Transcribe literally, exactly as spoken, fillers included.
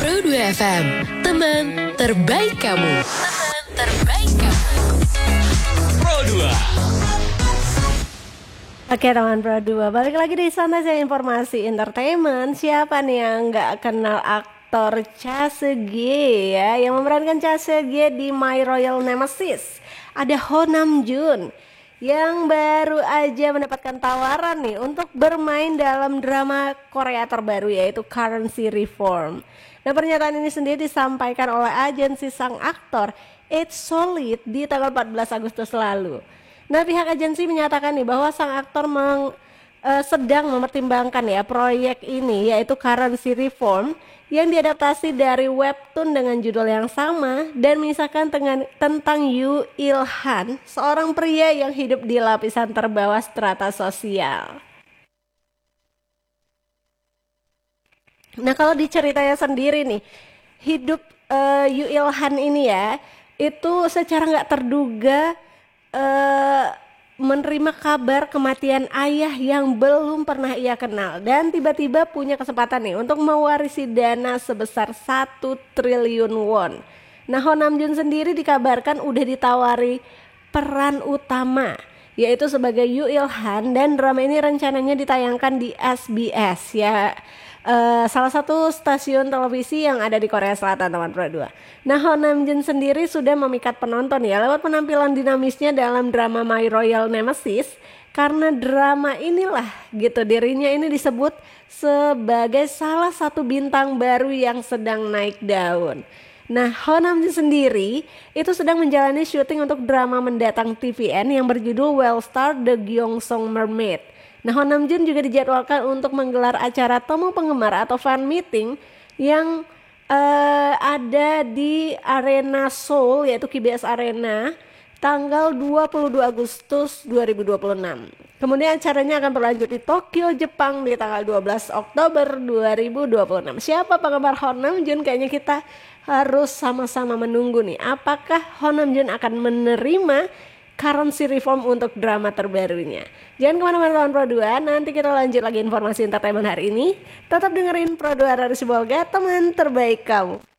Pro dua F M, teman terbaik kamu. Teman terbaik kamu. Pro dua. Oke teman Pro dua, balik lagi di sana saya informasi entertainment. Siapa nih yang nggak kenal aktor Cha Seung-gi ya, yang memerankan Cha Seung-gi di My Royal Nemesis? Ada Ho Nam Jun yang baru aja mendapatkan tawaran nih untuk bermain dalam drama Korea terbaru yaitu Currency Reform. Nah, pernyataan ini sendiri disampaikan oleh agensi sang aktor It's Solid di tanggal empat belas Agustus lalu. Nah, pihak agensi menyatakan nih bahwa sang aktor meng, uh, sedang mempertimbangkan ya proyek ini yaitu Currency Reform yang diadaptasi dari webtoon dengan judul yang sama dan mengisahkan dengan, tentang Yu Il-han, seorang pria yang hidup di lapisan terbawah strata sosial. Nah, kalau di ceritanya sendiri nih, hidup uh, Yu Il-han ini ya, itu secara nggak terduga uh, menerima kabar kematian ayah yang belum pernah ia kenal dan tiba-tiba punya kesempatan nih untuk mewarisi dana sebesar satu triliun won. Nah, Ho Nam Jun sendiri dikabarkan udah ditawari peran utama yaitu sebagai Yu Il-han dan drama ini rencananya ditayangkan di S B S ya. Uh, salah satu stasiun televisi yang ada di Korea Selatan, teman Pro dua. Nah, Ho Nam Jun sendiri sudah memikat penonton ya lewat penampilan dinamisnya dalam drama My Royal Nemesis. Karena drama inilah gitu dirinya ini disebut sebagai salah satu bintang baru yang sedang naik daun. Nah, Ho Nam Jun sendiri itu sedang menjalani syuting untuk drama mendatang T V N yang berjudul Well Star The Gyeongsong Mermaid. Nah, Ho Nam Jun juga dijadwalkan untuk menggelar acara temu penggemar atau fan meeting yang uh, ada di Arena Seoul yaitu K B S Arena tanggal dua puluh dua Agustus dua ribu dua puluh enam. Kemudian acaranya akan berlanjut di Tokyo, Jepang di tanggal dua belas Oktober dua ribu dua puluh enam. Siapa penggemar Ho Nam Jun? Kayaknya kita harus sama-sama menunggu nih. Apakah Ho Nam Jun akan menerima Currency Reform untuk drama terbarunya? Jangan kemana-mana teman Pro dua, nanti kita lanjut lagi informasi entertainment hari ini. Tetap dengerin Pro dua dari Sibolga, teman terbaik kamu.